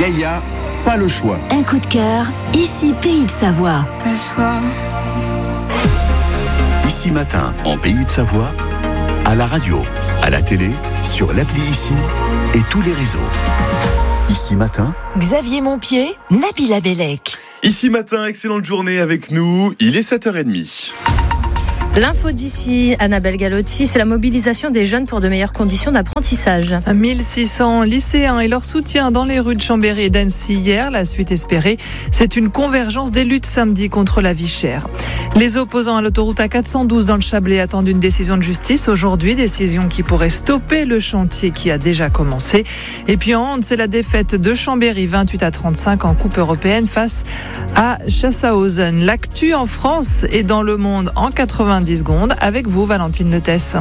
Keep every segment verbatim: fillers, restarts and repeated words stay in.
Gaïa, pas le choix. Un coup de cœur, ici Pays de Savoie. Pas le choix. Ici Matin, en Pays de Savoie, à la radio, à la télé, sur l'appli Ici et tous les réseaux. Ici Matin, Xavier Montpied, Nabila Bellec. Ici Matin, excellente journée avec nous, il est sept heures trente. L'info d'ici, Annabelle Galotti, c'est la mobilisation des jeunes pour de meilleures conditions d'apprentissage. mille six cents lycéens et leur soutien dans les rues de Chambéry et d'Annecy hier. La suite espérée, c'est une convergence des luttes samedi contre la vie chère. Les opposants à l'autoroute A quatre cent douze dans le Chablais attendent une décision de justice aujourd'hui, décision qui pourrait stopper le chantier qui a déjà commencé. Et puis en hand, c'est la défaite de Chambéry vingt-huit à trente-cinq en Coupe européenne face à Schaffhausen. L'actu en France et dans le monde en quatre-vingt-dix secondes avec vous, Valentine Letesse.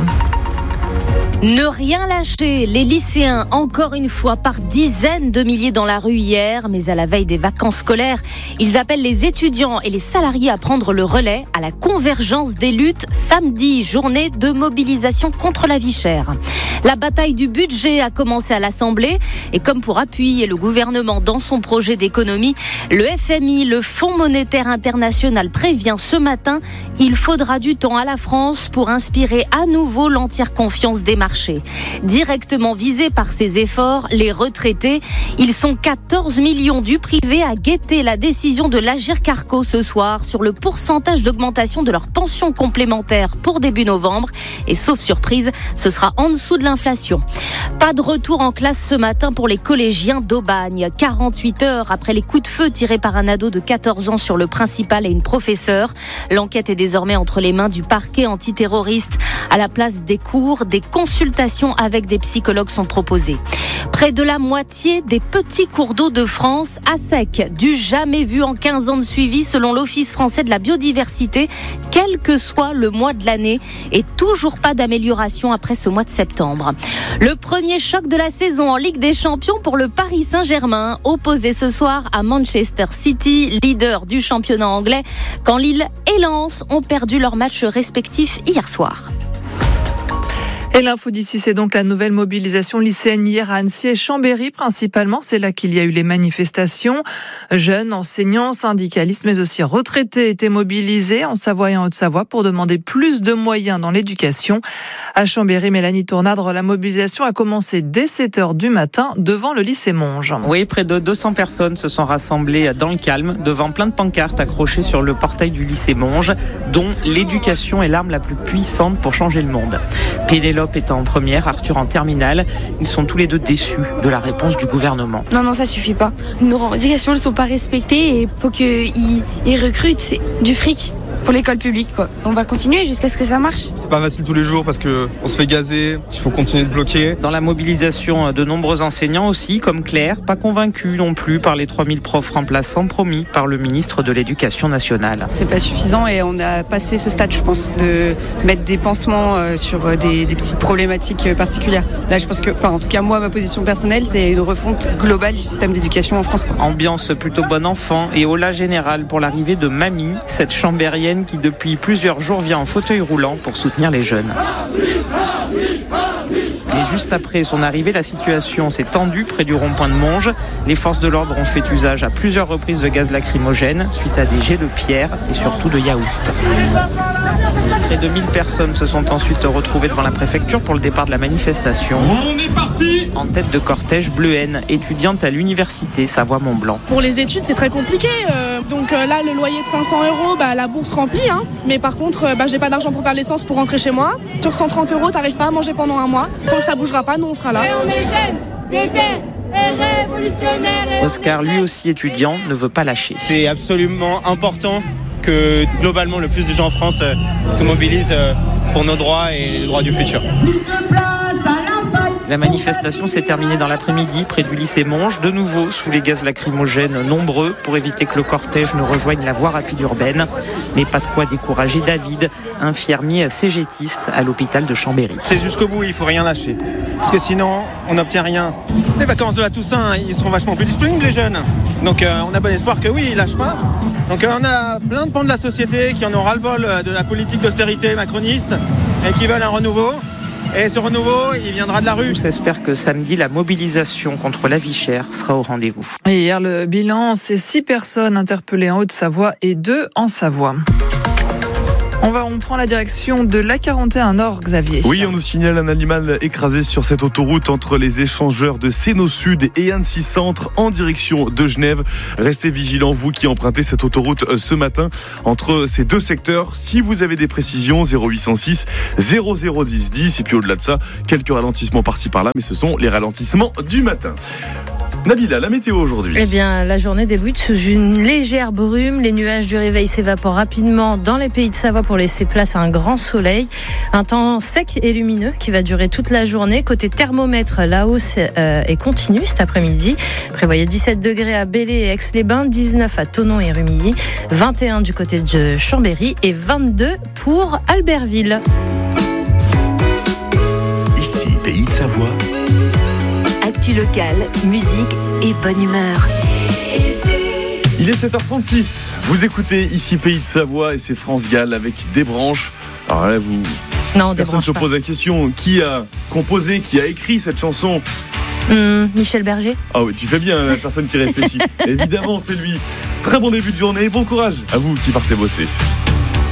Ne rien lâcher, les lycéens, encore une fois, par dizaines de milliers dans la rue hier, mais à la veille des vacances scolaires, ils appellent les étudiants et les salariés à prendre le relais à la convergence des luttes samedi, journée de mobilisation contre la vie chère. La bataille du budget a commencé à l'Assemblée et comme pour appuyer le gouvernement dans son projet d'économie, le F M I, le Fonds monétaire international, prévient ce matin, il faudra du temps à la France pour inspirer à nouveau l'entière confiance des marchés. Directement visés par ces efforts, les retraités, ils sont quatorze millions du privé à guetter la décision de l'Agirc-Arrco ce soir sur le pourcentage d'augmentation de leur pension complémentaire pour début novembre. Et sauf surprise, ce sera en dessous de l'inflation. Pas de retour en classe ce matin pour les collégiens d'Aubagne. quarante-huit heures après les coups de feu tirés par un ado de quatorze ans sur le principal et une professeure. L'enquête est désormais entre les mains du parquet antiterroriste. À la place des cours, des consultations avec des psychologues sont proposées. Près de la moitié des petits cours d'eau de France à sec, du jamais vu en quinze ans de suivi selon l'Office français de la biodiversité, quel que soit le mois de l'année, et toujours pas d'amélioration après ce mois de septembre. Le premier choc de la saison en Ligue des Champions pour le Paris Saint-Germain, opposé ce soir à Manchester City, leader du championnat anglais, quand Lille et Lens ont perdu leurs matchs respectifs hier soir. Et l'info d'ici, c'est donc la nouvelle mobilisation lycéenne hier à Annecy et Chambéry principalement. C'est là qu'il y a eu les manifestations. Jeunes, enseignants, syndicalistes, mais aussi retraités étaient mobilisés en Savoie et en Haute-Savoie pour demander plus de moyens dans l'éducation. À Chambéry, Mélanie Tournadre, la mobilisation a commencé dès sept heures du matin devant le lycée Monge. Oui, près de deux cents personnes se sont rassemblées dans le calme devant plein de pancartes accrochées sur le portail du lycée Monge, dont l'éducation est l'arme la plus puissante pour changer le monde. Pénélope est en première, Arthur en terminale. Ils sont tous les deux déçus de la réponse du gouvernement. Non, non, ça suffit pas. Nos revendications ne sont pas respectées et il faut qu'ils ils recrutent du fric pour l'école publique, quoi. On va continuer jusqu'à ce que ça marche. C'est pas facile tous les jours parce que on se fait gazer, il faut continuer de bloquer. Dans la mobilisation, de nombreux enseignants aussi, comme Claire, pas convaincus non plus par les trois mille profs remplaçants promis par le ministre de l'Éducation nationale. C'est pas suffisant et on a passé ce stade, je pense, de mettre des pansements sur des, des petites problématiques particulières. Là, je pense que, enfin, en tout cas, moi, ma position personnelle, c'est une refonte globale du système d'éducation en France, quoi. Ambiance plutôt bon enfant et holà général pour l'arrivée de Mamie, cette chambérienne qui depuis plusieurs jours vient en fauteuil roulant pour soutenir les jeunes. Et juste après son arrivée, la situation s'est tendue près du rond-point de Monge. Les forces de l'ordre ont fait usage à plusieurs reprises de gaz lacrymogène suite à des jets de pierre et surtout de yaourt. Près de mille personnes se sont ensuite retrouvées devant la préfecture pour le départ de la manifestation. On est parti. En tête de cortège, Bleuhen, étudiante à l'université Savoie-Mont-Blanc. Pour les études, c'est très compliqué. Euh, donc euh, là, le loyer de cinq cents euros, bah, la bourse remplie. Hein. Mais par contre, euh, bah, j'ai pas d'argent pour faire l'essence pour rentrer chez moi. Sur cent trente euros, t'arrives pas à manger pendant un mois. Tant que ça bougera pas, nous on sera là. Et on est jeunes, déter et révolutionnaires. Oscar, lui aussi étudiant, ne veut pas lâcher. C'est absolument important que globalement le plus de gens en France euh, se mobilisent euh, pour nos droits et les droits du futur. La manifestation s'est terminée dans l'après-midi près du lycée Monge, de nouveau sous les gaz lacrymogènes nombreux pour éviter que le cortège ne rejoigne la voie rapide urbaine. Mais pas de quoi décourager David, infirmier cégétiste à l'hôpital de Chambéry. C'est jusqu'au bout, il faut rien lâcher. Parce que sinon, on n'obtient rien. Les vacances de la Toussaint, ils seront vachement plus disponibles les jeunes. Donc euh, on a bon espoir que oui, ils lâchent pas. Donc euh, on a plein de pans de la société qui en ont ras-le-bol de la politique d'austérité macroniste et qui veulent un renouveau. Et ce renouveau, il viendra de la rue. Tous espèrent que samedi, la mobilisation contre la vie chère sera au rendez-vous. Et hier, le bilan, c'est six personnes interpellées en Haute-Savoie et deux en Savoie. On va, on prend la direction de l'A quarante et un Nord, Xavier. Oui, on nous signale un animal écrasé sur cette autoroute entre les échangeurs de Séno Sud et Annecy Centre en direction de Genève. Restez vigilants, vous qui empruntez cette autoroute ce matin entre ces deux secteurs. Si vous avez des précisions, zéro huit cent six zéro zéro dix dix. Et puis au-delà de ça, quelques ralentissements par-ci par-là, mais ce sont les ralentissements du matin. Nabila, la météo aujourd'hui. Eh bien, la journée débute sous une légère brume. Les nuages du réveil s'évaporent rapidement dans les pays de Savoie pour laisser place à un grand soleil. Un temps sec et lumineux qui va durer toute la journée. Côté thermomètre, la hausse euh, est continue cet après-midi. Prévoyez dix-sept degrés à Belley et Aix-les-Bains, dix-neuf à Thonon et Rumilly, vingt et un du côté de Chambéry et vingt-deux pour Albertville. Ici, Pays de Savoie. Actu locale, musique et bonne humeur. Il est sept heures trente-six. Vous écoutez ici Pays de Savoie et c'est France Gall avec Des Branches. Alors là, vous... Non, personne ne se pose la question. Qui a composé, qui a écrit cette chanson ? Mmh, Michel Berger. Ah oui, tu fais bien, la personne qui réfléchit. Évidemment, c'est lui. Très bon début de journée et bon courage à vous qui partez bosser.